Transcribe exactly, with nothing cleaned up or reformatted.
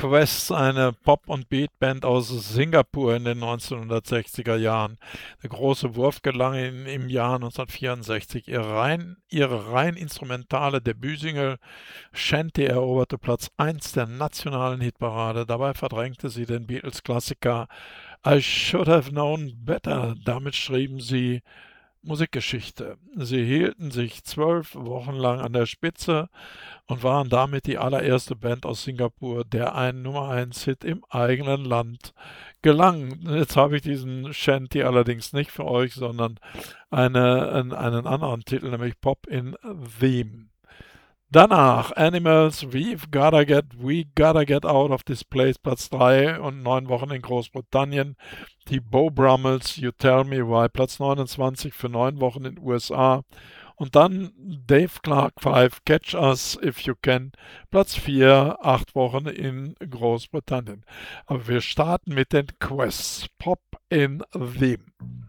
Quest, eine Pop- und Beatband aus Singapur in den neunzehnhundertsechziger Jahren. Der große Wurf gelang ihnen im Jahr neunzehnhundertvierundsechzig. Ihre rein, ihre rein instrumentale Debütsingle Shanty eroberte Platz eins der nationalen Hitparade. Dabei verdrängte sie den Beatles-Klassiker I Should Have Known Better. Damit schrieben sie Musikgeschichte. Sie hielten sich zwölf Wochen lang an der Spitze und waren damit die allererste Band aus Singapur, der ein Nummer eins Hit im eigenen Land gelang. Jetzt habe ich diesen Shanty allerdings nicht für euch, sondern eine, einen anderen Titel, nämlich Pop in Theme. Danach Animals, We've Gotta Get, We Gotta Get Out of This Place, Platz drei und neun Wochen in Großbritannien. Die Beau Brummels, You Tell Me Why, Platz neunundzwanzig für neun Wochen in den U S A. Und dann Dave Clark fünf, Catch Us If You Can, Platz vier, acht Wochen in Großbritannien. Aber wir starten mit den Quests, Pop in Theme.